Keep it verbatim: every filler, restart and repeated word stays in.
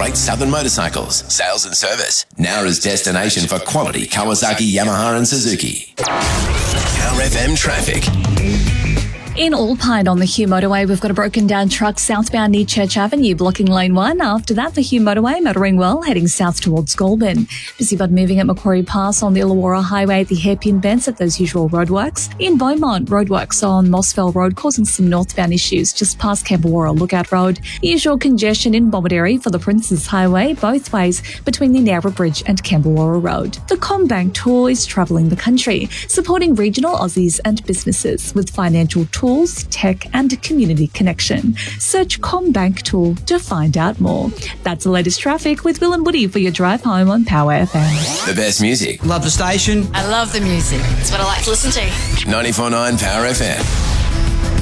Great Southern Motorcycles, sales and service. Nowra's destination for quality Kawasaki, Yamaha and Suzuki. Power F M traffic. In Alpine on the Hugh Motorway, we've got a broken down truck southbound near Church Avenue, blocking lane one. After that, the Hugh Motorway motoring well, heading south towards Goulburn. Busy but moving at Macquarie Pass on the Illawarra Highway at the hairpin bends at those usual roadworks. In Beaumont, roadworks on Mossville Road causing some northbound issues just past Camberwara Lookout Road. Usual congestion in Bomaderry for the Princes Highway, both ways between the Nowra Bridge and Camberwara Road. The CommBank Tour is travelling the country, supporting regional Aussies and businesses with financial tools. Tools, tech and community connection. Search CommBank Tool to find out more. That's the latest traffic with Will and Woody for your drive home on Power F M. The best music. Love the station. I love the music. It's what I like to listen to. ninety-four point nine Power F M.